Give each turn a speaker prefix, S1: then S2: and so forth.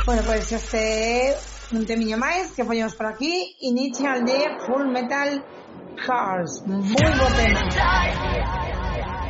S1: Bueno, pues un temillo máis que poñemos por aquí, Initial de Full Metal Hearts. Moi bo tema.